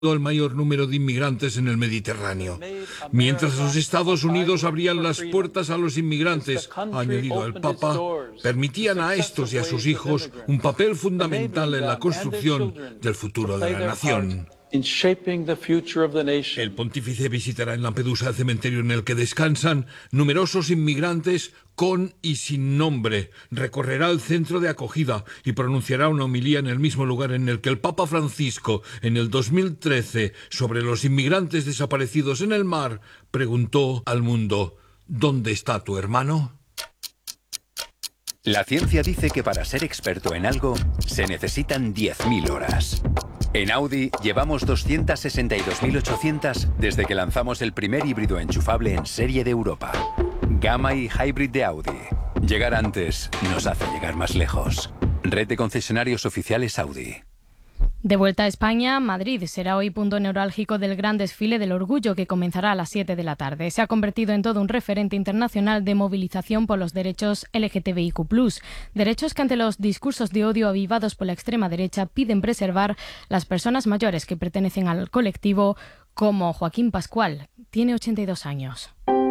el mayor número de inmigrantes en el Mediterráneo. Mientras los Estados Unidos abrían las puertas a los inmigrantes, ha añadido el Papa, permitían a estos y a sus hijos un papel fundamental en la construcción del futuro de la nación. El pontífice visitará en Lampedusa el cementerio en el que descansan numerosos inmigrantes con y sin nombre. Recorrerá el centro de acogida y pronunciará una homilía en el mismo lugar en el que el Papa Francisco, en el 2013, sobre los inmigrantes desaparecidos en el mar, preguntó al mundo: ¿dónde está tu hermano? La ciencia dice que para ser experto en algo se necesitan 10.000 horas. En Audi llevamos 262.800 desde que lanzamos el primer híbrido enchufable en serie de Europa. Gamma y Hybrid de Audi. Llegar antes nos hace llegar más lejos. Red de concesionarios oficiales Audi. De vuelta a España, Madrid será hoy punto neurálgico del gran desfile del orgullo que comenzará a las 7 de la tarde. Se ha convertido en todo un referente internacional de movilización por los derechos LGTBIQ+, derechos que ante los discursos de odio avivados por la extrema derecha piden preservar las personas mayores que pertenecen al colectivo, como Joaquín Pascual. Tiene 82 años.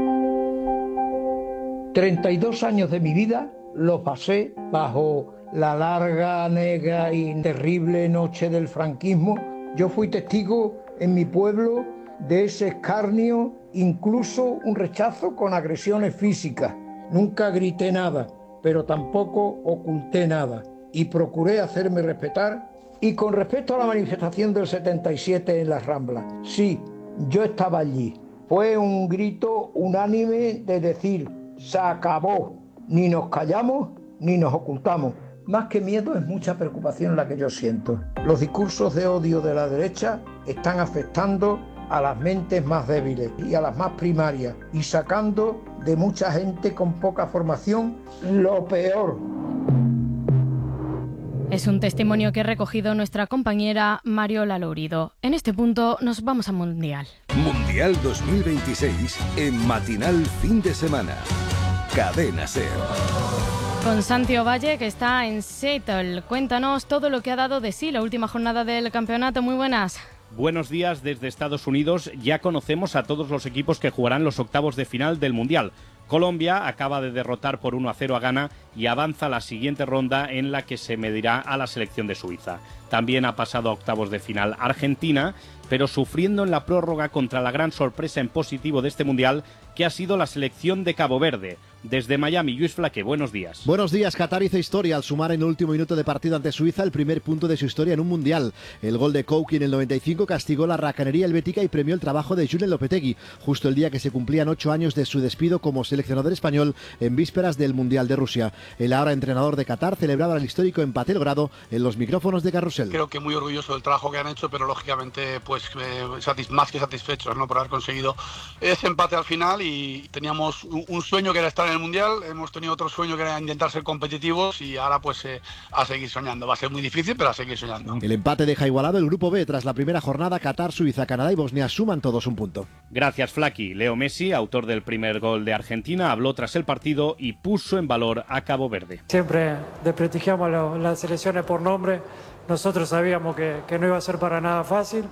32 años de mi vida lo pasé bajo la larga, negra y terrible noche del franquismo. Yo fui testigo en mi pueblo de ese escarnio, incluso un rechazo con agresiones físicas. Nunca grité nada, pero tampoco oculté nada y procuré hacerme respetar. Y con respecto a la manifestación del 77 en las Ramblas, sí, yo estaba allí. Fue un grito unánime de decir: se acabó, ni nos callamos ni nos ocultamos. Más que miedo es mucha preocupación la que yo siento. Los discursos de odio de la derecha están afectando a las mentes más débiles y a las más primarias y sacando de mucha gente con poca formación lo peor. Es un testimonio que ha recogido nuestra compañera Mariola Lourido. En este punto nos vamos a Mundial. Mundial 2026 en Matinal Fin de Semana. Cadena SER. Con Santi Ovalle, que está en Seattle. Cuéntanos todo lo que ha dado de sí la última jornada del campeonato. Muy buenas. Buenos días desde Estados Unidos. Ya conocemos a todos los equipos que jugarán los octavos de final del Mundial. Colombia acaba de derrotar por 1-0 a Ghana y avanza a la siguiente ronda en la que se medirá a la selección de Suiza. También ha pasado a octavos de final Argentina, pero sufriendo en la prórroga contra la gran sorpresa en positivo de este Mundial, que ha sido la selección de Cabo Verde. Desde Miami, Luis Flaque, buenos días. Buenos días. Qatar hizo historia al sumar en el último minuto de partido ante Suiza el primer punto de su historia en un Mundial. El gol de Kouki en el 95 castigó la racanería helvética y premió el trabajo de Julen Lopetegui, justo el día que se cumplían 8 años de su despido como seleccionador español en vísperas del Mundial de Rusia. El ahora entrenador de Qatar celebraba el histórico empate logrado en los micrófonos de Carrusel. Creo que muy orgulloso del trabajo que han hecho, pero lógicamente pues más que satisfechos, ¿no?, por haber conseguido ese empate al final. Y teníamos un sueño que era estar en el Mundial, hemos tenido otro sueño que era intentar ser competitivos y ahora pues a seguir soñando. Va a ser muy difícil, pero a seguir soñando. El empate deja igualado el grupo B. Tras la primera jornada, Qatar, Suiza, Canadá y Bosnia suman todos un punto. Gracias, Flaki. Leo Messi, autor del primer gol de Argentina, habló tras el partido y puso en valor a Cabo Verde. Siempre desprestigiamos las selecciones por nombre. Nosotros sabíamos que no iba a ser para nada fácil.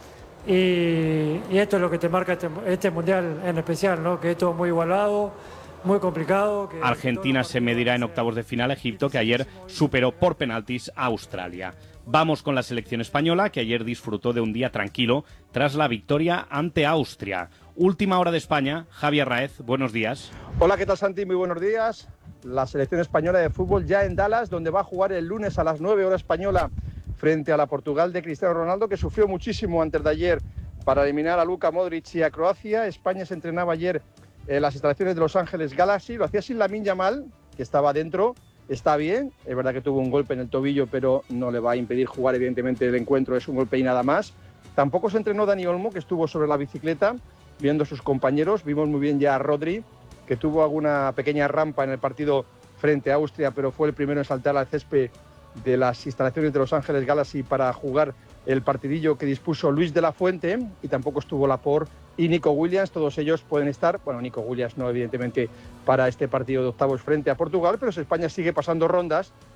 Y esto es lo que te marca este Mundial en especial, ¿no? Que es todo muy igualado, muy complicado. Argentina se medirá en octavos de final a Egipto, que ayer superó por penaltis a Australia. Vamos con la selección española, que ayer disfrutó de un día tranquilo tras la victoria ante Austria. Última hora de España, Javier Raez, buenos días. Hola, ¿qué tal, Santi? Muy buenos días. La selección española de fútbol ya en Dallas, donde va a jugar el lunes a las 9 hora española frente a la Portugal de Cristiano Ronaldo, que sufrió muchísimo antes de ayer para eliminar a Luka Modric y a Croacia. España se entrenaba ayer en las instalaciones de Los Ángeles Galaxy, lo hacía sin Lamine Yamal, que estaba dentro, está bien, es verdad que tuvo un golpe en el tobillo, pero no le va a impedir jugar evidentemente el encuentro, es un golpe y nada más. Tampoco se entrenó Dani Olmo, que estuvo sobre la bicicleta viendo a sus compañeros. Vimos muy bien ya a Rodri, que tuvo alguna pequeña rampa en el partido frente a Austria, pero fue el primero en saltar al césped de las instalaciones de Los Ángeles Galaxy para jugar el partidillo que dispuso Luis de la Fuente, y tampoco estuvo Laporte y Nico Williams. Todos ellos pueden estar, bueno, Nico Williams no, evidentemente, para este partido de octavos frente a Portugal, pero si España sigue pasando rondas,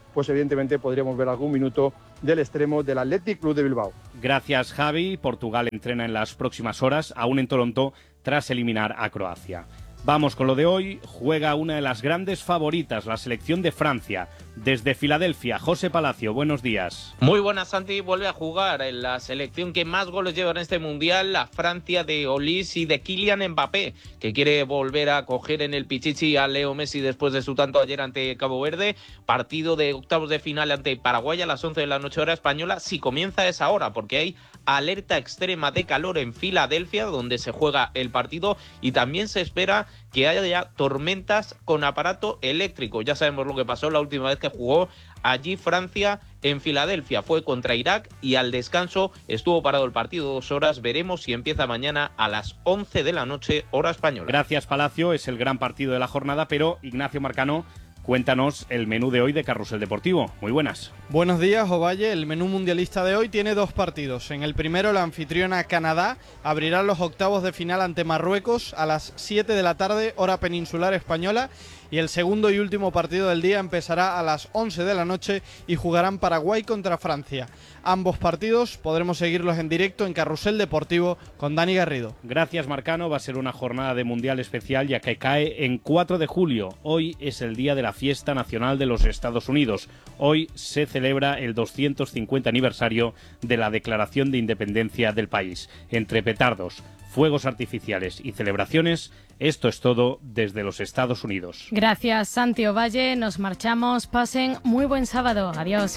pues evidentemente podríamos ver algún minuto del extremo del Athletic Club de Bilbao. Gracias, Javi. Portugal entrena en las próximas horas, aún en Toronto, tras eliminar a Croacia. Vamos con lo de hoy. Juega una de las grandes favoritas, la selección de Francia. Desde Filadelfia, José Palacio, buenos días. Muy buenas, Santi. Vuelve a jugar en la selección que más goles lleva en este Mundial, la Francia de Olís y de Kylian Mbappé, que quiere volver a coger en el pichichi a Leo Messi después de su tanto ayer ante Cabo Verde. Partido de octavos de final ante Paraguay a las 11 de la noche hora española. Si comienza es ahora, porque hay alerta extrema de calor en Filadelfia, donde se juega el partido, y también se espera que haya ya tormentas con aparato eléctrico. Ya sabemos lo que pasó la última vez que jugó allí Francia en Filadelfia. Fue contra Irak y al descanso estuvo parado el partido 2 horas. Veremos si empieza mañana a las 11 de la noche, hora española. Gracias, Palacio. Es el gran partido de la jornada, pero Ignacio Marcano, cuéntanos el menú de hoy de Carrusel Deportivo. Muy buenas. Buenos días, Ovalle. El menú mundialista de hoy tiene 2 partidos. En el primero, la anfitriona Canadá abrirá los octavos de final ante Marruecos a las 7 de la tarde, hora peninsular española. Y el segundo y último partido del día empezará a las 11 de la noche y jugarán Paraguay contra Francia. Ambos partidos podremos seguirlos en directo en Carrusel Deportivo con Dani Garrido. Gracias, Marcano. Va a ser una jornada de Mundial especial, ya que cae en 4 de julio. Hoy es el día de la fiesta nacional de los Estados Unidos. Hoy se celebra el 250 aniversario de la Declaración de Independencia del país. Entre petardos, fuegos artificiales y celebraciones, esto es todo desde los Estados Unidos. Gracias, Santi Ovalle. Nos marchamos. Pasen muy buen sábado. Adiós.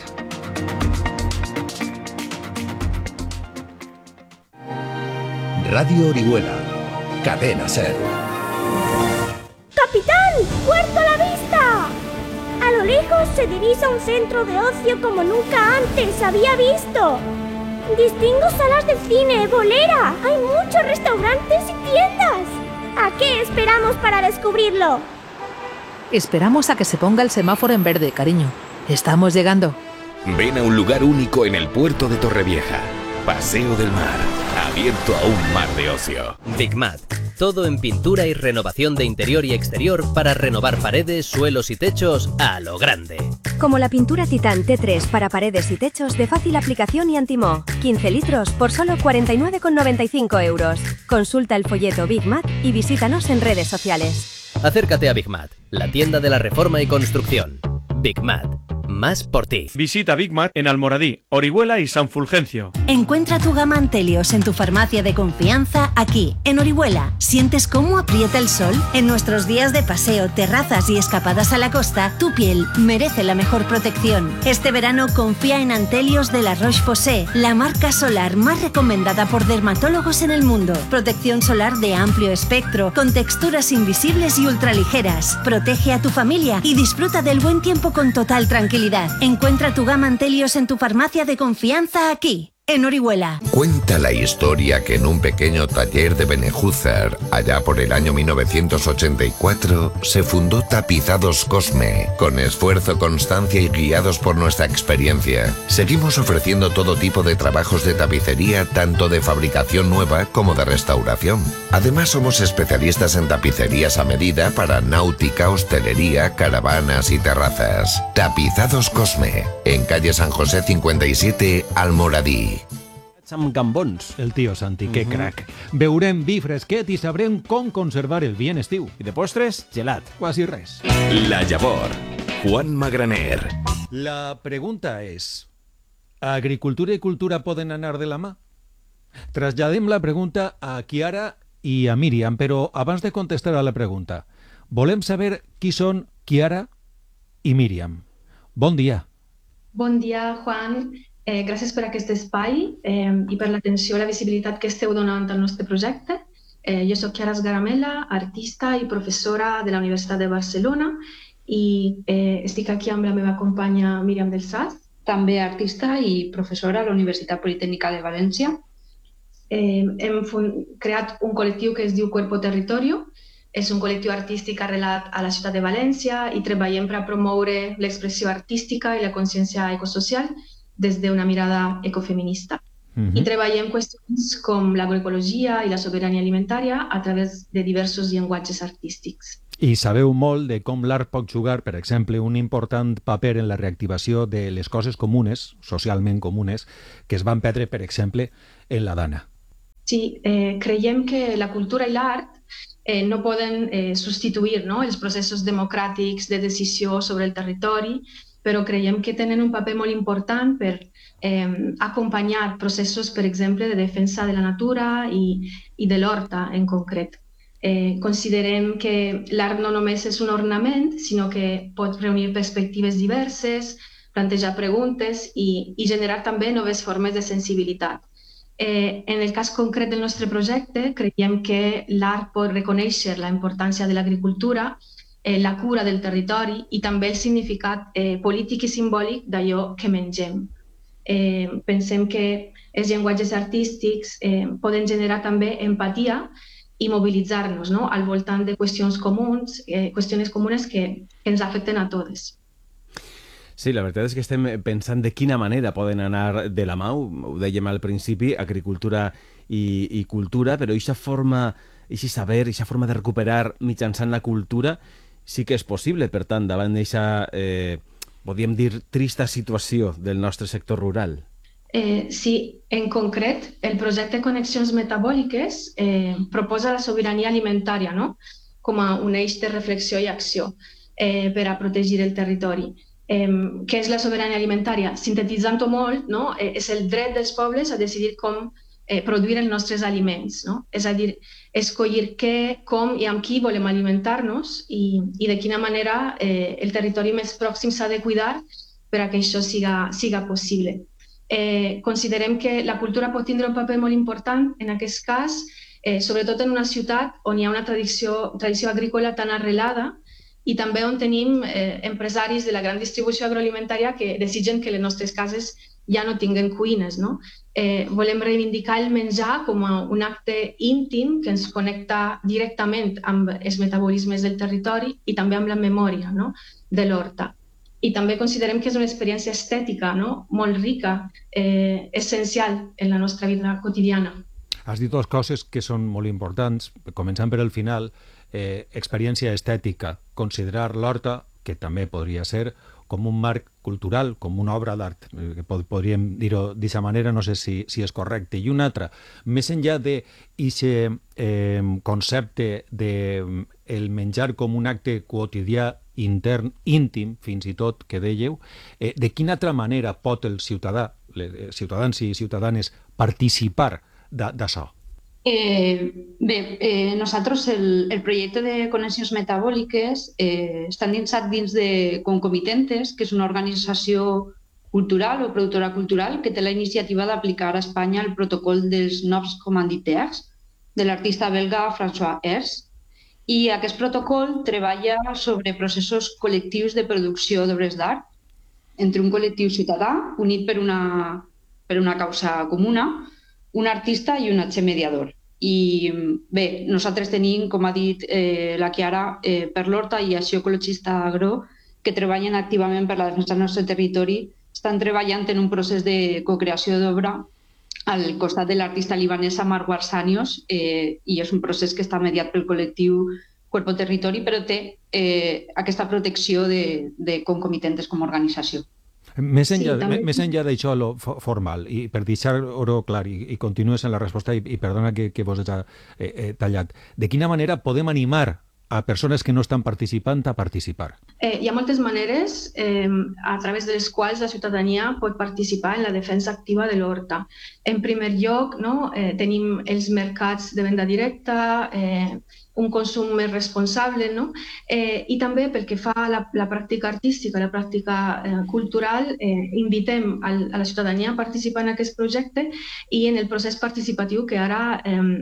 Radio Orihuela, Cadena SER. ¡Capitán! ¡Puerto a la vista! A lo lejos se divisa un centro de ocio como nunca antes había visto. Distingo salas de cine, bolera. Hay muchos restaurantes y tiendas. ¿A qué esperamos para descubrirlo? Esperamos a que se ponga el semáforo en verde, cariño. Estamos llegando. Ven a un lugar único en el puerto de Torrevieja. Paseo del Mar, abierto a un mar de ocio. Bigmat, todo en pintura y renovación de interior y exterior para renovar paredes, suelos y techos a lo grande. Como la pintura Titán T3 para paredes y techos de fácil aplicación y antimoho. 15 litros por solo 49,95 euros. Consulta el folleto Bigmat y visítanos en redes sociales. Acércate a Bigmat, la tienda de la reforma y construcción. Bigmat. Más por ti. Visita Bigmat en Almoradí, Orihuela y San Fulgencio. Encuentra tu gama Antelios en tu farmacia de confianza aquí, en Orihuela. ¿Sientes cómo aprieta el sol? En nuestros días de paseo, terrazas y escapadas a la costa, tu piel merece la mejor protección. Este verano confía en Antelios de la Roche-Posay, la marca solar más recomendada por dermatólogos en el mundo. Protección solar de amplio espectro, con texturas invisibles y ultraligeras. Protege a tu familia y disfruta del buen tiempo con total tranquilidad. Encuentra tu gama Antelios en tu farmacia de confianza aquí, en Orihuela. Cuenta la historia que en un pequeño taller de Benejúzar, allá por el año 1984, se fundó Tapizados Cosme. Con esfuerzo, constancia y guiados por nuestra experiencia, seguimos ofreciendo todo tipo de trabajos de tapicería, tanto de fabricación nueva como de restauración. Además, somos especialistas en tapicerías a medida para náutica, hostelería, caravanas y terrazas. Tapizados Cosme, en calle San José 57, Almoradí. Amb gambons, el tío Santi, que crack. Veurem vi fresquet i sabrem com conservar el vi en estiu. I de postres, gelat, quasi res. La Llavor, Juan Magraner. La pregunta és, ¿agricultura y cultura poden anar de la mà? Traslladem la pregunta a Chiara i a Míriam, però abans de contestar a la pregunta, volem saber qui són Chiara i Míriam. Bon dia. Bon dia, Juan. Gràcies per aquest espai i per l'atenció i la visibilitat que esteu donant al nostre projecte. Jo soc Chiara Sgaramella, artista i professora de la Universitat de Barcelona i estic aquí amb la meva companya Míriam del Saz, també artista i professora a la Universitat Politècnica de València. Hem creat un col·lectiu que es diu Cuerpo Territorio. És un col·lectiu artístic arrelat a la ciutat de València i treballem per a promoure l'expressió artística i la consciència ecosocial des d'una mirada ecofeminista. I treballem qüestions com l'agroecologia i la sobirania alimentària a través de diversos llenguatges artístics. I sabeu molt de com l'art pot jugar, per exemple, un important paper en la reactivació de les coses comunes, socialment comunes, que es van perdre, per exemple, en la Dana. Sí, creiem que la cultura i l'art no poden substituir, no, els processos democràtics de decisió sobre el territori, però creiem que tenen un paper molt important per acompanyar processos, per exemple, de defensa de la natura i de l'horta en concret. Considerem que l'art no només és un ornament, sinó que pot reunir perspectives diverses, plantejar preguntes i generar també noves formes de sensibilitat. En el cas concret del nostre projecte, creiem que l'art pot reconèixer la importància de l'agricultura, la cura del territori i també el significat polític i simbòlic d'allò que mengem. Pensem que els llenguatges artístics poden generar també empatia i mobilitzar-nos, no?, al voltant de qüestions comunes que ens afecten a totes. Sí, la veritat és que estem pensant de quina manera poden anar de la mà, ho dèiem al principi, agricultura i cultura, però aquesta forma, aquest saber, aquesta forma de recuperar mitjançant la cultura sí que és possible, per tant, davant d'aquesta, podríem dir, trista situació del nostre sector rural. Sí, en concret, el projecte Connexions Metabòliques proposa la sobirania alimentària, no?, com a un eix de reflexió i acció per a protegir el territori. Què és la sobirania alimentària? Sintetitzant-ho molt, no?, és el dret dels pobles a decidir com produir els nostres aliments, no? És a dir, escollir què, com i amb qui volem alimentar-nos i de quina manera el territori més pròxim s'ha de cuidar per a que això siga possible. Considerem que la cultura pot tindre un paper molt important en aquest cas, sobretot en una ciutat on hi ha una tradició agrícola tan arrelada i també on tenim empresaris de la gran distribució agroalimentària que desitgen que les nostres cases ja no tinguen cuines, no? Volem reivindicar el menjar com a un acte íntim que ens connecta directament amb els metabolismes del territori i també amb la memòria, no?, de l'horta. I també considerem que és una experiència estètica, no?, molt rica, essencial en la nostra vida quotidiana. Has dit dues coses que són molt importants, començant per el final. Experiència estètica, considerar l'horta, que també podria ser, com un marc cultural, com una obra d'art, que podríem dir-ho d'aquesta manera, no sé si és correcte. I una altra, més enllà d'aquest concepte del menjar com un acte quotidià, intern, íntim, fins i tot, que dèieu, de quina altra manera pot el ciutadà, ciutadans i ciutadanes, participar d'això? Nosaltres el projecte de Connexions Metabòliques està endinsat dins de Concomitentes, que és una organització cultural o productora cultural que té la iniciativa d'aplicar a Espanya el protocol dels nous commanditaires de l'artista belga François Hers. I aquest protocol treballa sobre processos col·lectius de producció d'obres d'art entre un col·lectiu ciutadà unit per una causa comuna, un artista i un agent mediador. I bé, nosaltres tenim, com ha dit la Chiara, per l'Horta i Acció Ecologista Agro, que treballen activament per la defensa del nostre territori, estan treballant en un procés de co-creació d'obra al costat de l'artista libanesa Marwa Arsanios, i és un procés que està mediat pel col·lectiu Cuerpo Territori, però té aquesta protecció de Concomitentes com a organització. Més enllà d'això formal, i per deixar-ho clar, i continues en la resposta, i perdona que vos he tallat, de quina manera podem animar a persones que no estan participant a participar? Hi ha moltes maneres a través de les quals la ciutadania pot participar en la defensa activa de l'horta. En primer lloc, tenim els mercats de venda directa, un consum més responsable, i també pel que fa a la pràctica artística, la pràctica cultural, invitem a la ciutadania a participar en aquest projecte i en el procés participatiu que ara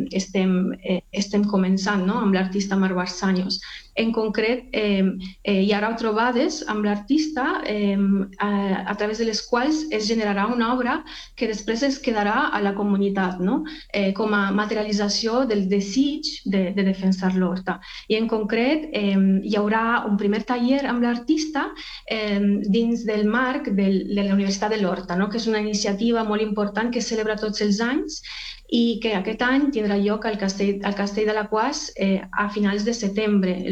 estem començant, amb l'artista Marwa Arsanios. En concret, hi haurà trobades amb l'artista a través de les quals es generarà una obra que després es quedarà a la comunitat, com a materialització del desig de defensar l'horta. I en concret hi haurà un primer taller amb l'artista dins del marc de la Universitat de l'Horta, que és una iniciativa molt important que es celebra tots els anys i que aquest any tindrà lloc al Castell d'Alaquàs a finals de setembre,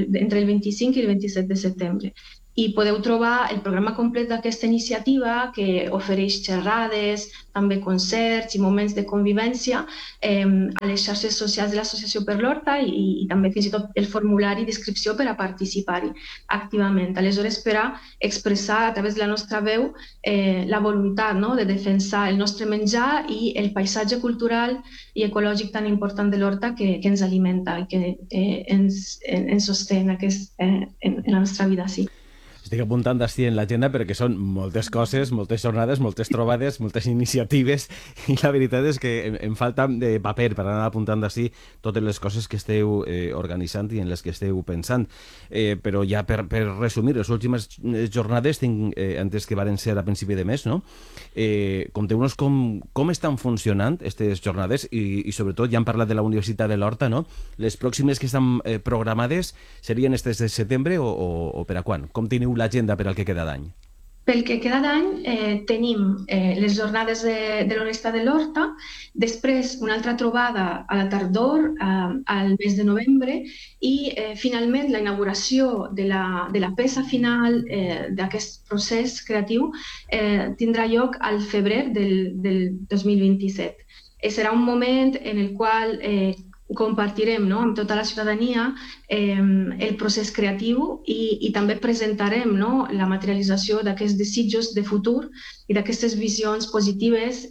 entre el 25 i el 27 de setembre. I podeu trobar el programa complet d'aquesta iniciativa, que ofereix xerrades, també concerts i moments de convivència a les xarxes socials de l'Associació per l'Horta i també fins i tot el formulari d'inscripció per a participar-hi activament. Aleshores, per a expressar a través de la nostra veu la voluntat, no?, de defensar el nostre menjar i el paisatge cultural i ecològic tan important de l'Horta que ens alimenta i que ens sosté en la nostra vida, sí. Estic apuntant així en l'agenda perquè són moltes coses, moltes jornades, moltes trobades, moltes iniciatives i la veritat és que em falta de paper per anar apuntant així totes les coses que esteu organitzant i en les que esteu pensant. Però ja per resumir, les últimes jornades tinc entès que varen ser a principi de mes, no? Conteu-nos com estan funcionant aquestes jornades i sobretot ja hem parlat de la Universitat de l'Horta, no? Les pròximes que estan programades serien aquestes de setembre o per a quan? Com teniu l'agenda per al que queda d'any? Pel que queda d'any tenim les jornades de la Universitat de l'Horta, després una altra trobada a la tardor, al mes de novembre, i finalment la inauguració de la peça final d'aquest procés creatiu tindrà lloc al febrer del 2027. Serà un moment en el qual compartirem, no?, amb tota la ciutadania el procés creatiu i també presentarem, no?, la materialització d'aquests desitjos de futur i d'aquestes visions positives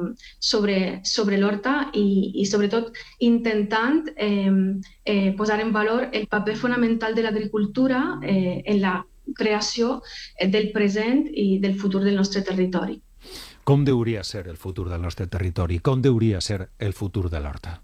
sobre l'Horta i sobretot intentant posar en valor el paper fonamental de l'agricultura en la creació del present i del futur del nostre territori. Com hauria de ser el futur del nostre territori? Com hauria de ser el futur de l'Horta?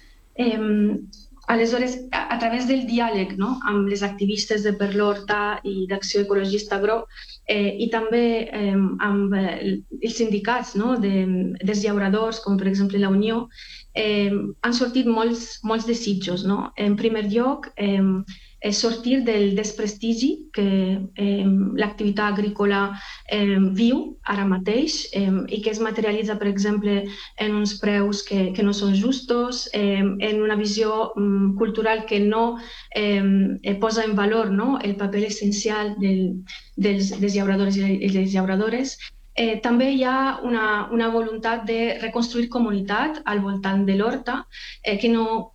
Aleshores, a través del diàleg, no?, amb les activistes de Per l'Horta i d'Acció Ecologista Agro i també amb els sindicats, no?, dels llauradors, com per exemple la Unió, han sortit molts desitjos, no? En primer lloc, sortir del desprestigi que l'activitat agrícola viu ara mateix i que es materialitza, per exemple, en uns preus que no són justos, en una visió cultural que no posa en valor, no?, el paper essencial dels llauradors i les llauradores. També hi ha una voluntat de reconstruir comunitat al voltant de l'Horta, que no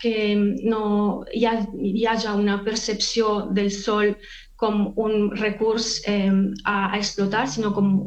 hi hagi una percepció del sol com un recurs a explotar, sinó com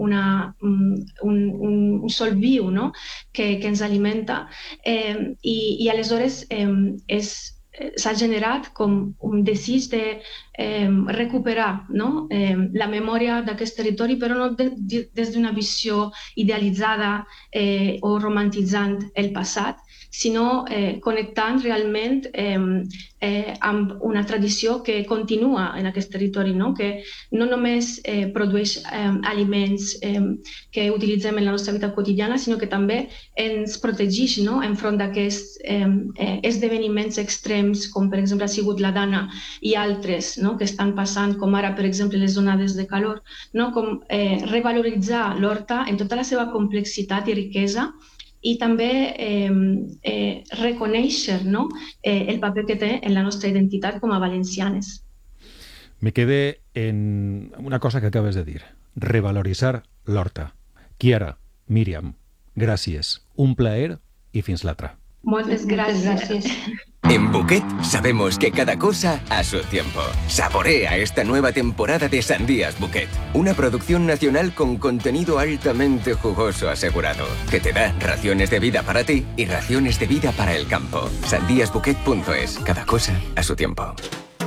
un sol viu, no?, que ens alimenta. I aleshores s'ha generat com un desig de recuperar, no?, la memòria d'aquest territori, però no des d'una visió idealitzada o romantitzant el passat, sinó connectant realment amb una tradició que continua en aquest territori, no?, que no només produeix aliments que utilitzem en la nostra vida quotidiana, sinó que també ens protegeix, no?, enfront d'aquests esdeveniments extrems, com per exemple ha sigut la Dana i altres, no?, que estan passant, com ara, per exemple, les onades de calor, no?, com revaloritzar l'Horta en tota la seva complexitat i riquesa i també reconèixer, no?, el paper que té en la nostra identitat com a valencianes. Me quedé en una cosa que acabes de dir, revaloritzar l'Horta. Chiara, Míriam, gràcies, un plaer i fins l'altra. Moltes gràcies. En Buquet sabemos que cada cosa a su tiempo. Saborea esta nueva temporada de Sandías Buquet, una producción nacional con contenido altamente jugoso asegurado, que te da raciones de vida para ti y raciones de vida para el campo. Sandíasbuquet.es, cada cosa a su tiempo.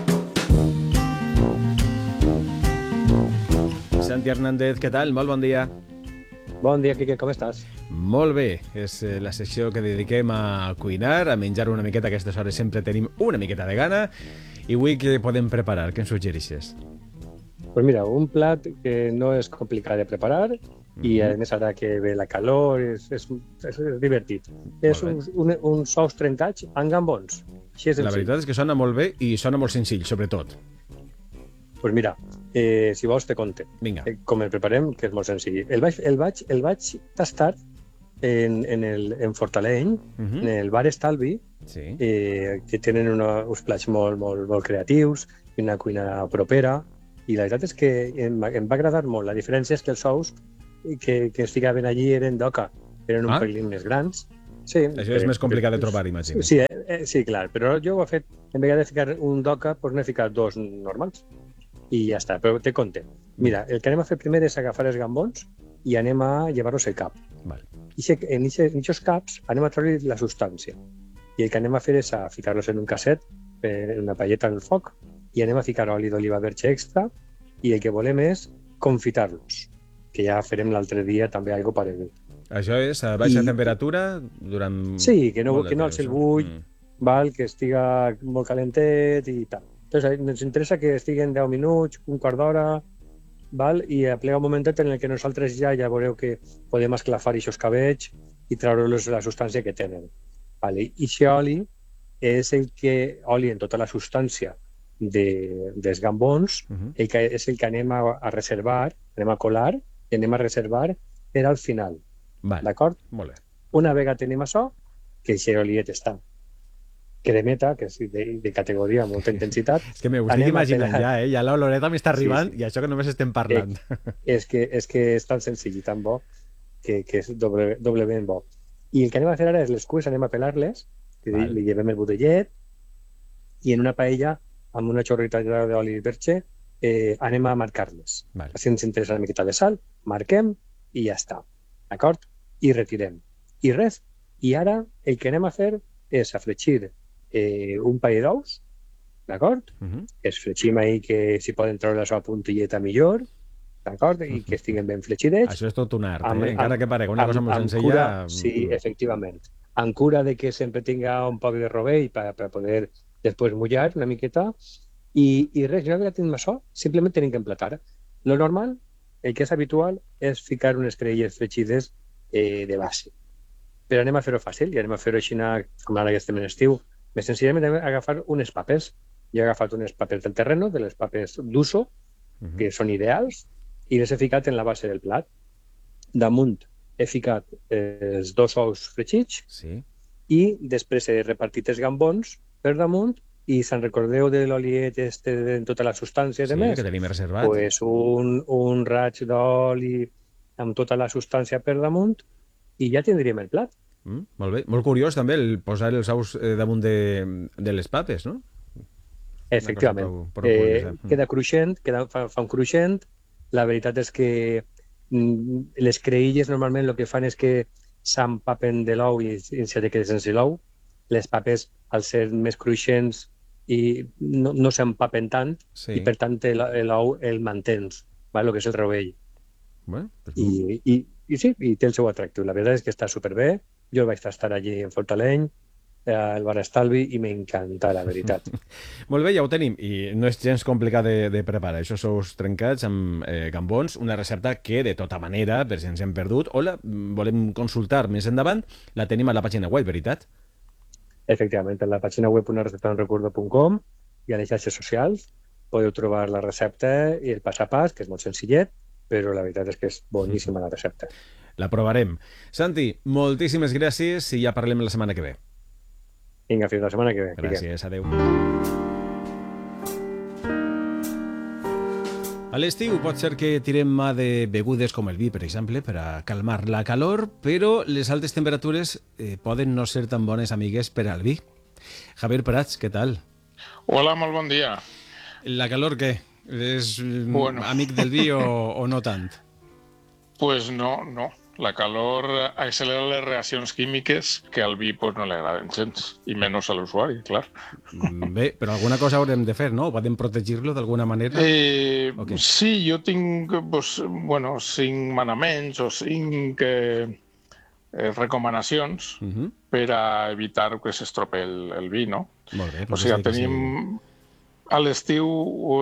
Santi Hernández, què tal? Molt bon dia. Bon dia, Quique, com estàs? Molt bé, és la secció que dediquem a cuinar, a menjar una miqueta, que a aquestes hores sempre tenim una miqueta de gana. I avui què podem preparar? Què ens suggereixes? Pues mira, un plat que no és complicat de preparar i a més ara que ve la calor és divertit. És un sous trencats amb gambons. La veritat és que sona molt bé i sona molt senzill, sobretot. Pues mira, si vols te conte com el preparem, que és molt senzill. El vaig tastar en Fortaleny, en el bar Estalvi, que tenen uns plats molt creatius i una cuina propera, i la veritat és que em va agradar molt. La diferència és que els ous que es ficaven allí eren d'oca, eren un pelín més grans. Sí, això és més complicat de trobar, imagino. Sí, clar, però jo ho he fet, en vegades de ficar un d'oca, doncs n'he ficat dos normals i ja està, però te conté. Mira, el que anem a fer primer és agafar els gambons i anem a llevar-los el cap. En aquests caps anem a treure la substància i el que anem a fer és a ficar-los en un casset, en una palleta al foc, i anem a ficar oli d'oliva verge extra i el que volem és confitar-los, que ja farem l'altre dia també algo paregut. Això és a baixa temperatura durant... Sí, que no alci el bull, que estiga molt calentet i tal. Entonces, ens interessa que estiguen 10 minuts, un quart d'hora, i aplega un momentet en el que nosaltres ja veureu que podem esclafar aquests cabells i treure-los la substància que tenen. I aquest oli és oli en tota la substància dels gambons, és el que anem a reservar, anem a colar i anem a reservar per al final. D'acord? Molt bé. Una vegada tenim això, que aquest oliet està cremeta, que és de categoria, molta intensitat. És que m'ho estic imaginant ja l'oloreta m'està arribant i això que només estem parlant. És que és tan senzill i tan bo que és doblement bo. I el que anem a fer ara és les cues, anem a pelar-les, li llevem el butellet i en una paella amb una xorrita d'oli verge anem a marcar-les. Si ens interessa una miqueta de sal, marquem i ja està. D'acord? I retirem. I res. I ara el que anem a fer és a fregir un paell d'ous, d'acord? Es fregim ahí que si poden treure la seva puntilleta millor, d'acord? I que estiguen ben fregidets. Això és tot un art, encara que parega una cosa molt senzilla. Sí, efectivament. Amb cura de que sempre tinga un poc de rovell per poder després mullar una miqueta. I res, una vegada tenim això, simplement tenim que emplatar. Lo normal, el que és habitual, és ficar unes creïlles fregides de base. Però anem a fer-ho fàcil i anem a fer-ho així com ara que estem en estiu. Més senzillament anem a agafar unes papers. Jo he agafat unes papers del terreno, de les papers d'uso, que són ideals, i les he ficat en la base del plat. Damunt he ficat els dos ous fregits i després he repartit els gambons per damunt i se'n recordeu de l'oliet en tota la substància de més? Sí, que tenim reservat. Pues un raig d'oli amb tota la substància per damunt i ja tindríem el plat. Molt bé. Molt curiós també el posar els ous damunt de les papes, no? Efectivament. Queda cruixent, fa un cruixent. La veritat és que les creïlles normalment el que fan és que s'empapen de l'ou i s'ha de quedar sense l'ou. Les papes, al ser més cruixents, no s'empapen tant i per tant l'ou el mantens, el que és el rovell. I sí, i té el seu atractiu. La veritat és que està superbé. Jo vaig estar allí en Fortaleny, al bar Estalvi, i m'encanta, la veritat. Molt bé, ja ho tenim. I no és gens complicat de preparar. Això sous trencats amb gambons, una recepta que, de tota manera, per si ens hem perdut o la volem consultar més endavant, la tenim a la pàgina web, veritat? Efectivament, en la pàgina web unarecetaunrecuerdo.com i a les xarxes socials podeu trobar la recepta i el pas a pas, que és molt senzillet, però la veritat és que és boníssima la recepta. La provarem. Santi, moltíssimes gràcies i ja parlem la setmana que ve. Vinga, fins la setmana que ve. Gràcies, adeu. A l'estiu pot ser que tirem mà de begudes com el vi, per exemple, per a calmar la calor, però les altes temperatures poden no ser tan bones amigues per al vi. Javier Prats, què tal? Hola, molt bon dia. La calor què? És amic del vi o no tant? Pues no. La calor accelera les reaccions químiques que al vi no li agraden gens, i menys a l'usuari, clar. Bé, però alguna cosa haurem de fer, no? Podem protegir-lo d'alguna manera? Sí, jo tinc 5 manaments o 5 recomanacions per a evitar que s'estropi el vi, no? Molt bé. O sigui, tenim a l'estiu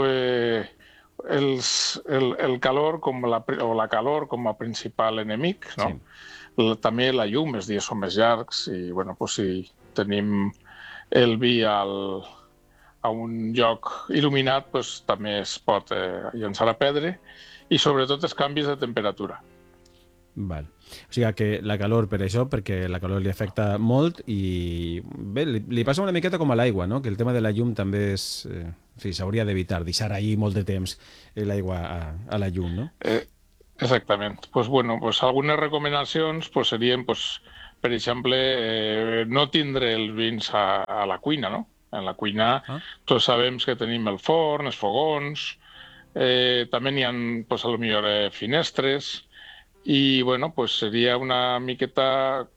el calor o la calor com a principal enemic, no? Sí. També la llum, els dies són més llargs i, si tenim el vi a un lloc il·luminat, també es pot llançar a perdre i sobretot els canvis de temperatura. Val. O sigui que la calor per això, perquè la calor li afecta molt i bé, li passa una miqueta com a l'aigua, no? Que el tema de la llum també és... en fi, s'hauria d'evitar, deixar ahir molt de temps l'aigua a la llum, no? Exactament. Pues bueno, pues algunes recomanacions pues serien, pues, per exemple, no tindre els vins a la cuina, no? En la cuina tots sabem que tenim el forn, els fogons, també n'hi ha, pues, a lo millor finestres, i bueno, pues seria una miqueta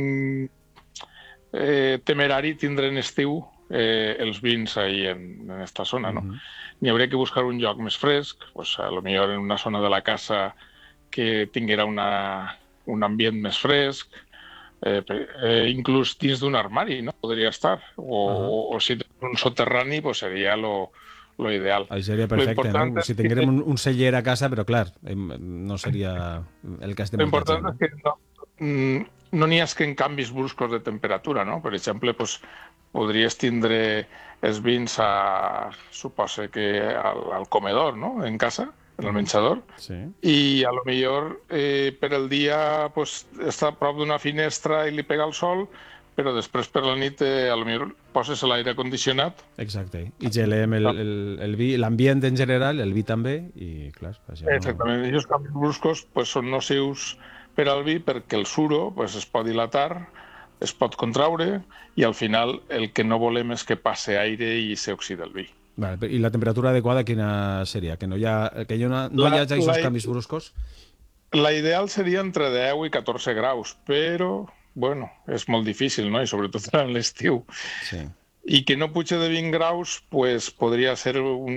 temerari tindre en estiu els vins ahí en esta zona, no? N'hi hauria que buscar un lloc més fresc, pues a lo millor en una zona de la casa que tinguera un ambient més fresc, inclús dins d'un armari, no? Podria estar, o si tens un soterrani, pues seria lo ideal. Ahí seria perfecte, no? Si tinguérem un celler a casa, però clar, no seria el cas de molta gent. L'important és que no n'hi ha que en canvis bruscos de temperatura, no? Per exemple, pues, podries tindre els vins suposa que al comedor, no? En casa, en el menjador, i a lo millor per el dia pues, està a prop d'una finestra i li pega el sol, però després per la nit a lo millor poses l'aire condicionat. Exacte, i gelem el vi, l'ambient en general, el vi també, i clar... Exactament, i els canvis bruscos pues, són nocius per al vi perquè el suro pues, es pot dilatar, es pot contraure, i al final el que no volem és que passe aire i s'oxida el vi. Vale, i la temperatura adequada quina seria? Que no hi hagi aquests canvis bruscos? La ideal seria entre 10 i 14 graus, però, bueno, és molt difícil, no? I sobretot en l'estiu. Sí. I que no puja de 20 graus, pues, podria ser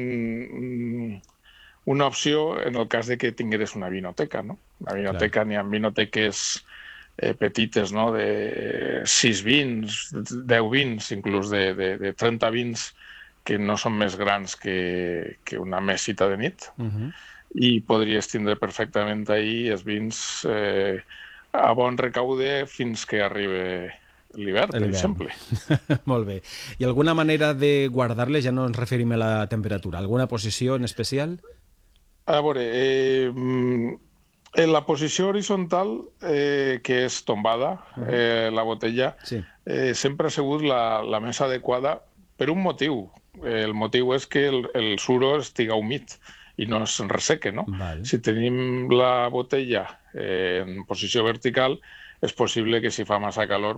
una opció en el cas de que tingueres una vinoteca, no? La vinoteca, n'hi ha vinoteques petites, no? De 6 vins, 10 vins, inclús de 30 vins, que no són més grans que una mesita de nit, i podries tindre perfectament ahir els vins a bon recaude fins que arribi l'hivern, per exemple. Molt bé. I alguna manera de guardar-les? Ja no ens referim a la temperatura. Alguna posició en especial? A veure, en la posició horitzontal, que és tombada, la botella, sempre ha sigut la més adequada per un motiu. El motiu és que el suro estiga humit i no es resseque, no? Si tenim la botella en posició vertical, és possible que si fa massa calor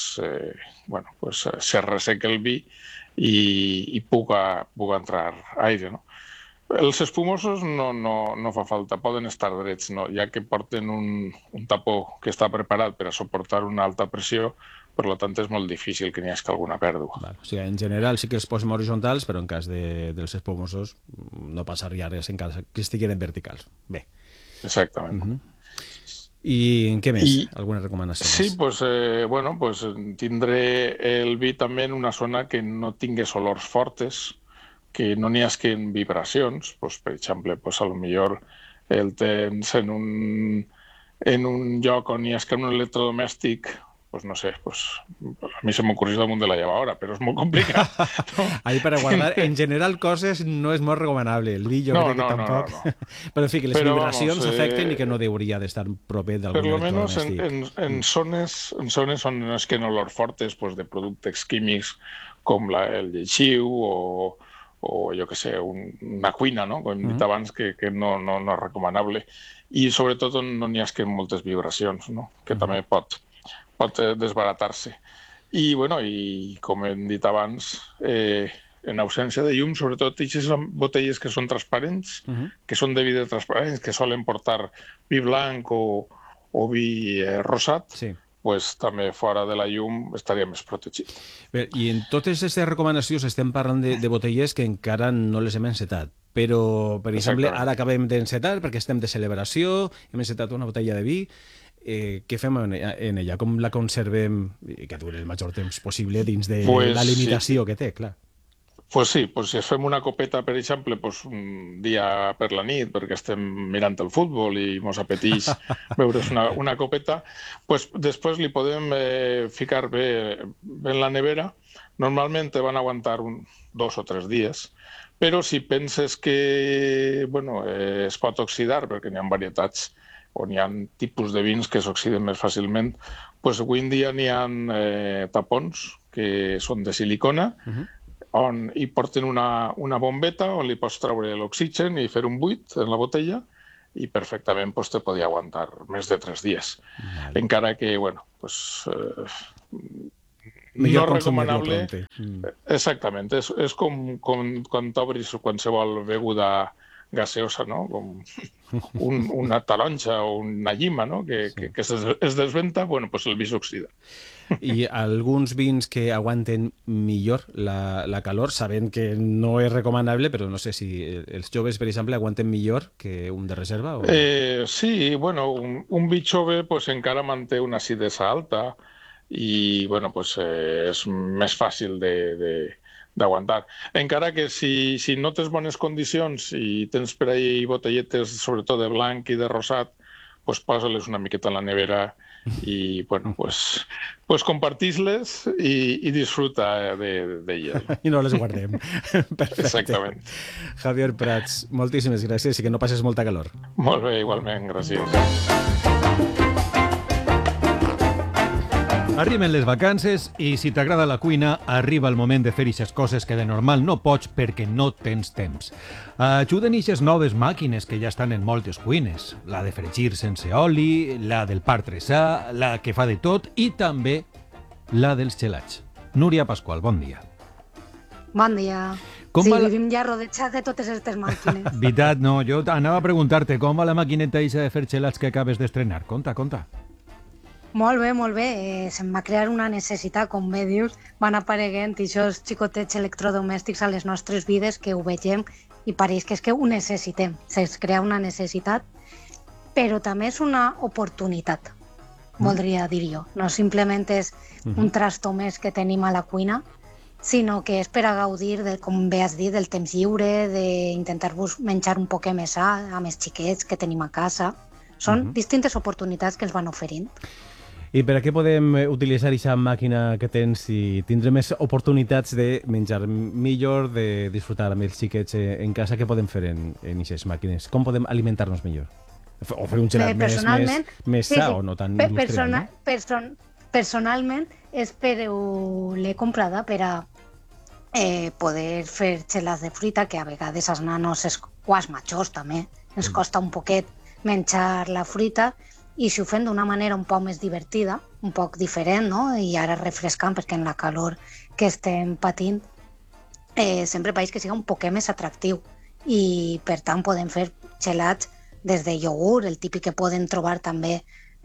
se resseque el vi i puga entrar aire, no? Els espumosos no fa falta, poden estar drets, no? Ja que porten un tapó que està preparat per a suportar una alta pressió, per tant és molt difícil que n'hi hagi alguna pèrdua. O sigui, en general sí que els posem horitzontals, però en cas dels espumosos no passaria res en cas que estiguin verticals. Bé. Exactament. I què més? Alguna recomanació? Sí, doncs, tindre el vi també en una zona que no tingués olors fortes, que no n'hi hagi vibracions. Per exemple, a lo millor el tens en un lloc on hi hagi un electrodomèstic, no sé, a mi se m'ocorreix damunt de la llevadora, però és molt complicat. Ahí per a guardar, en general, coses no és molt recomanable. El vi jo crec que tampoc. Però en fi, que les vibracions afecten i que no hauria d'estar proper d'algun electrodomèstic. Per almenys en zones on no es que no olors fortes de productes químics com el lleixiu o jo què sé, una cuina, com hem dit abans, que no és recomanable. I sobretot on no n'hi ha moltes vibracions, que també pot desbaratar-se. I com hem dit abans, en ausència de llum, sobretot aquestes botelles que són transparents, que són de vidre transparents, que solen portar vi blanc o vi rosat, també fora de la llum estaria més protegit. Bé, i en totes aquestes recomanacions estem parlant de botelles que encara no les hem encetat, però, per exemple, ara acabem d'encetar perquè estem de celebració, hem encetat una botella de vi. Què fem en ella? Com la conservem i que duri el major temps possible dins de la limitació que té, clar? Doncs sí, si fem una copeta, per exemple, un dia per la nit, perquè estem mirant el futbol i ens apeteix beure's una copeta, després li podem ficar bé en la nevera. Normalment van aguantar 2 o 3 dies, però si penses que es pot oxidar, perquè n'hi ha varietats on hi ha tipus de vins que s'oxiden més fàcilment, doncs avui en dia n'hi ha tapons que són de silicona, on hi porten una bombeta on li pots treure l'oxigen i fer un buit en la botella i perfectament te podia aguantar més de 3 dies. Encara que, bueno, no recomanable. Exactament, és com quan t'obris qualsevol beguda gaseosa, no? Com una taronja o una llima, no? Que es desventa, bueno, pues el vi s'oxida. I alguns vins que aguanten millor la calor, sabent que no és recomanable, però no sé si els joves, per exemple, aguanten millor que un de reserva? O... Sí, bueno, un vi jove pues, encara manté una acidesa alta i bueno, pues, és més fàcil d'aguantar. Encara que si no tens bones condicions i tens per ahí botelletes, sobretot de blanc i de rosat, pues posa-les una miqueta a la nevera i bueno, pues compartís-les i disfruta d'elles. I no les guardem. Perfecte. Exactament. Javier Prats, moltíssimes gràcies i que no passes molta calor. Molt bé, igualment, gràcies. Arriben les vacances i si t'agrada la cuina, arriba el moment de fer ixes coses que de normal no pots perquè no tens temps. Ajuden ixes noves màquines que ja estan en moltes cuines. La de fregir sense oli, la del partresà, la que fa de tot i també la dels gelats. Núria Pasqual, bon dia. Bon dia. Vivim ja rodejats de totes aquestes màquines. Veritat, no, jo anava a preguntar-te com va la maquineta eixa de fer gelats que acabes d'estrenar. Conta. Molt bé. Se'm va crear una necessitat, com bé dius, van apareguent aquests xicotets electrodomèstics a les nostres vides que ho vegem i pareix que és que ho necessitem. Es crea una necessitat, però també és una oportunitat, voldria dir jo. No simplement és un trasto més que tenim a la cuina, sinó que és per a gaudir, com bé has dit, del temps lliure, d'intentar-vos menjar un poc més sa amb els xiquets que tenim a casa. Són distintes oportunitats que ens van oferint. I per a què podem utilitzar aquesta màquina que tens i tindre més oportunitats de menjar millor, de disfrutar amb els xiquets en casa? Què podem fer en aquestes màquines? Com podem alimentar-nos millor? O fer un gelat més sa o no tan industrial, no? Personalment, l'he comprada per a poder fer gelats de fruita, que a vegades als nanos o als majors també ens costa un poquet menjar la fruita, i si ho fem d'una manera un poc més divertida, un poc diferent, no? I ara refrescant, perquè en la calor que estem patint sempre pareix que siga un poquet més atractiu i per tant podem fer gelats des de iogurt, el típic que poden trobar també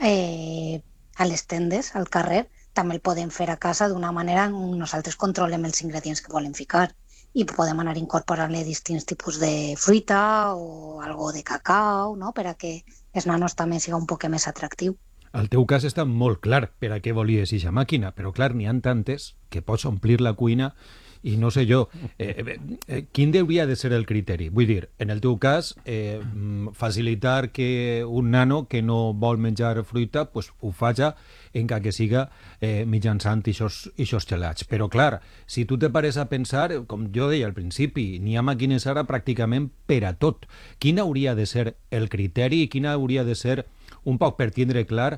a les tendes, al carrer, també el podem fer a casa d'una manera on nosaltres controlem els ingredients que volem ficar i podem anar incorporant-li distints tipus de fruita o algo de cacau, no? Per a que els nanos també siga un poc més atractiu. El teu cas està molt clar per a què volies eixa màquina, però clar, n'hi ha tantes que pots omplir la cuina i no sé jo, quin hauria de ser el criteri? Vull dir, en el teu cas, facilitar que un nano que no vol menjar fruita pues, ho faci encara que siga mitjançant ixos gelats. Però clar, si tu te pares a pensar, com jo deia al principi, n'hi ha màquines ara pràcticament per a tot. Quin hauria de ser el criteri i quina hauria de ser un poc per tindre clar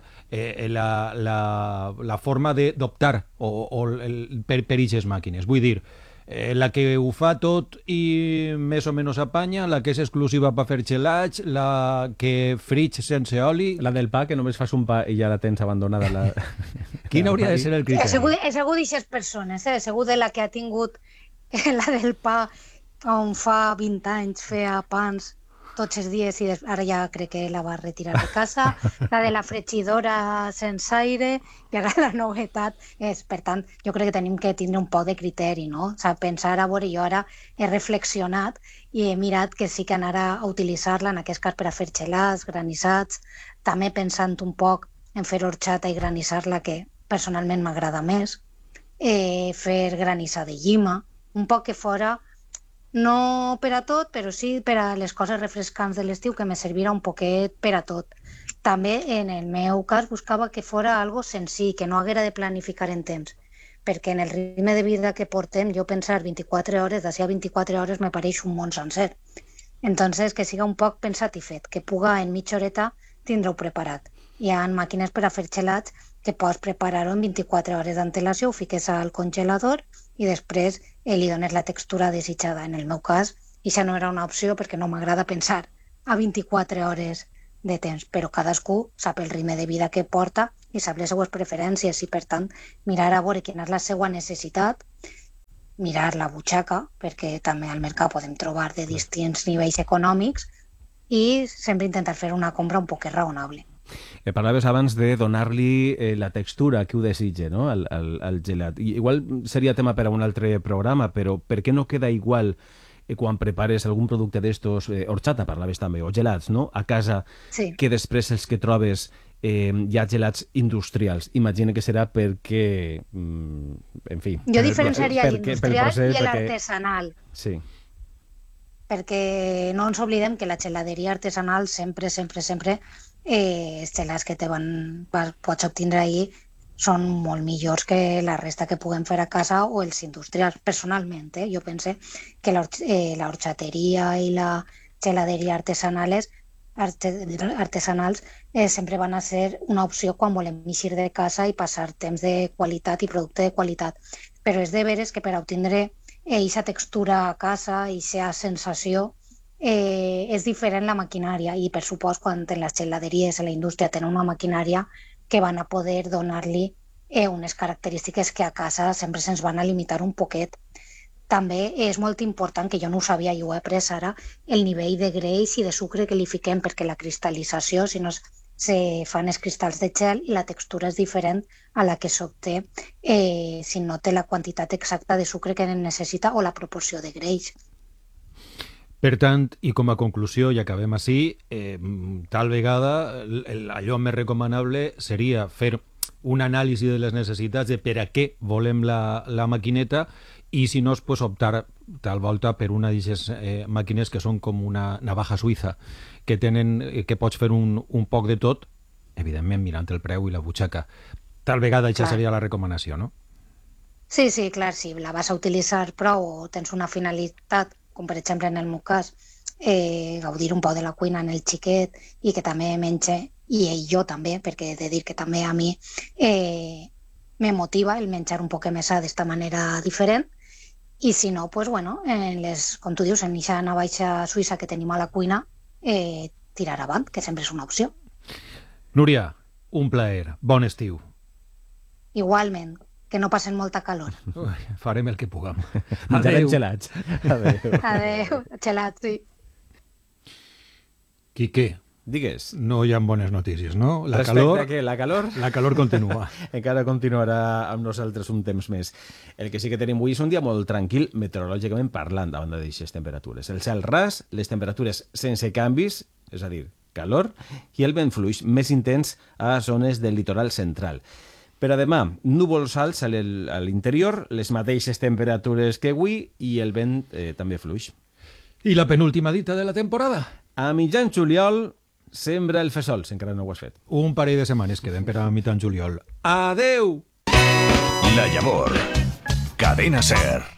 la forma d'optar per ixes màquines? Vull dir, la que ho fa tot i més o menys apanya, la que és exclusiva per fer gelats, la que frig sense oli... La del pa, que només fas un pa i ja la tens abandonada. Quin hauria de ser el criteri? És segur d'aixes persones, segur de la que ha tingut la del pa on fa 20 anys feia pans tots els dies i ara ja crec que la va retirar de casa, la de la fregidora sense aire i ara la novetat és, per tant, jo crec que tenim que tindre un poc de criteri, no? O sigui, pensar, a veure, jo ara he reflexionat i he mirat que sí que anar a utilitzar-la en aquest cas per a fer gelats, granissats, també pensant un poc en fer horchata i granissar-la, que personalment m'agrada més, fer granissar de llima, un poc que fora no per a tot, però sí per a les coses refrescants de l'estiu, que me servirà un poquet per a tot. També, en el meu cas, buscava que fora algo senzill, que no haguera de planificar en temps, perquè en el ritme de vida que portem, jo pensar 24 hores, d'ací a 24 hores me pareix un món sencer. Entonces, que siga un poc pensat i fet, que puga en mitja horeta tindreu preparat. Hi ha màquines per a fer gelats que pots preparar-ho en 24 hores d'antelació, ho fiques al congelador i després li dones la textura desitjada. En el meu cas, això no era una opció perquè no m'agrada pensar a 24 hores de temps, però cadascú sap el ritme de vida que porta i sap les seues preferències i, per tant, mirar a veure quina és la seva necessitat, mirar la butxaca, perquè també al mercat podem trobar de distints nivells econòmics i sempre intentar fer una compra un poc raonable. Parlaves abans de donar-li la textura que ho desitja, no?, al gelat. Igual seria tema per a un altre programa, però per què no queda igual quan prepares algun producte d'estos, horchata parlaves també, o gelats, no?, a casa, sí, que després els que trobes hi ha gelats industrials. Imagina que serà perquè, en fi... Jo diferenciaria l'industrial i l'artesanal. Sí. Perquè no ens oblidem que la geladeria artesanal sempre els gelats que pots obtindre ahir són molt millors que la resta que puguem fer a casa o els industrials. Personalment, jo pense que la horchateria i la geladeria artesanals sempre van a ser una opció quan volem eixir de casa i passar temps de qualitat i producte de qualitat. Però és de veres que per a obtindre aquesta textura a casa i aquesta sensació és diferent la maquinària i, per supost, quan en les geladeries a la indústria tenen una maquinària que van a poder donar-li unes característiques que a casa sempre se'ns van a limitar un poquet. També és molt important, que jo no ho sabia i ho he après ara, el nivell de greix i de sucre que li fiquem, perquè la cristal·lització, si no se fan els cristalls de gel i la textura és diferent a la que s'obté si no té la quantitat exacta de sucre que necessita o la proporció de greix. Per tant, i com a conclusió, i acabem així, tal vegada allò més recomanable seria fer un anàlisi de les necessitats de per a què volem la maquineta i, si no, pues, optar tal volta per una d'aquestes màquines que són com una navaja suïssa, que pots fer un poc de tot, evidentment mirant el preu i la butxaca. Tal vegada això seria la recomanació, no? Sí, clar, si la vas a utilitzar prou o tens una finalitat, com per exemple en el meu cas, gaudir un poc de la cuina en el xiquet i que també menge, i jo també, perquè he de dir que també a mi me motiva el menjar un poc més d'esta manera diferent, i si no, pues bueno, com tu dius, en aquesta navaja suïssa que tenim a la cuina, tirar avant, que sempre és una opció. Núria, un plaer, bon estiu. Igualment, que no passen molta calor. Farem el que puguem. Menjarem gelats. Adéu, gelats, sí. Quique, digues. No hi ha bones notícies, no? La calor continua. Encara continuarà amb nosaltres un temps més. El que sí que tenim avui és un dia molt tranquil, meteorològicament parlant, davant d'aquestes temperatures. El cel ras, les temperatures sense canvis, és a dir, calor, i el vent fluix més intens a zones del litoral central. Per a demà, núvols alts a l'interior, les mateixes temperatures que avui, i el vent també fluix. I la penúltima dita de la temporada? A mitjan juliol sembra el fesol, si encara no ho has fet. Un parell de setmanes queden per a mitjan juliol. Adeu! La Llavor. Cadena SER.